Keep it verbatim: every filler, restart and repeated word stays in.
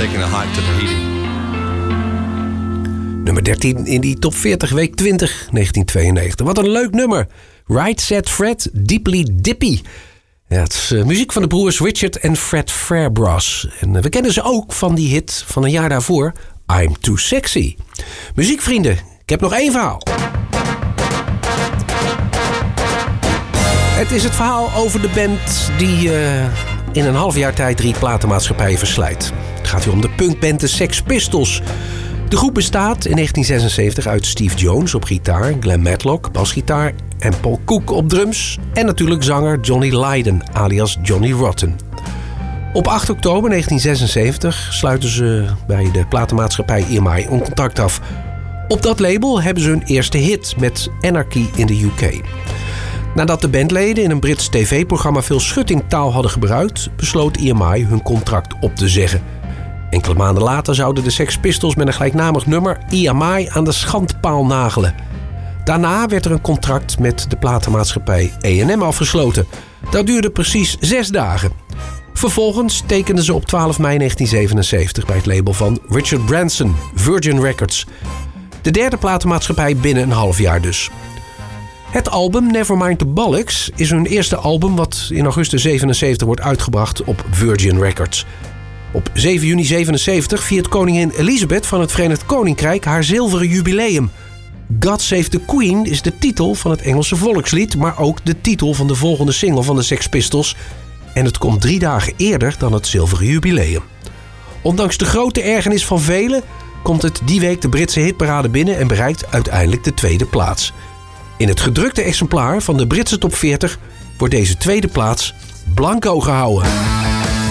taking a hike to Tahiti. Nummer dertien in die top veertig week twintig, negentien tweeënnegentig. Wat een leuk nummer. Right Said Fred, Deeply Dippy. Ja, het is uh, muziek van de broers Richard en Fred Fairbrass. En uh, we kennen ze ook van die hit van een jaar daarvoor, I'm Too Sexy. Muziekvrienden, ik heb nog één verhaal. Het is het verhaal over de band die uh, in een half jaar tijd drie platenmaatschappijen verslijt. Het gaat hier om de punkband de Sex Pistols. De groep bestaat in negentien zesenzeventig uit Steve Jones op gitaar, Glenn Matlock basgitaar en Paul Cook op drums en natuurlijk zanger Johnny Lydon alias Johnny Rotten. Op acht oktober negentien zesenzeventig sluiten ze bij de platenmaatschappij E M I een contract af. Op dat label hebben ze hun eerste hit met Anarchy in de U K. Nadat de bandleden in een Brits tv-programma veel schuttingtaal hadden gebruikt, besloot E M I hun contract op te zeggen. Enkele maanden later zouden de Sex Pistols met een gelijknamig nummer E M I aan de schandpaal nagelen. Daarna werd er een contract met de platenmaatschappij A en M afgesloten. Dat duurde precies zes dagen. Vervolgens tekenden ze op twaalf mei negentien zevenenzeventig bij het label van Richard Branson, Virgin Records. De derde platenmaatschappij binnen een half jaar dus. Het album Nevermind the Bollocks is hun eerste album wat in augustus zevenenzeventig wordt uitgebracht op Virgin Records. Op zeven juni zevenenzeventig viert koningin Elizabeth van het Verenigd Koninkrijk haar zilveren jubileum. God Save the Queen is de titel van het Engelse volkslied, maar ook de titel van de volgende single van de Sex Pistols. En het komt drie dagen eerder dan het zilveren jubileum. Ondanks de grote ergernis van velen komt het die week de Britse hitparade binnen en bereikt uiteindelijk de tweede plaats. In het gedrukte exemplaar van de Britse top veertig wordt deze tweede plaats blanco gehouden.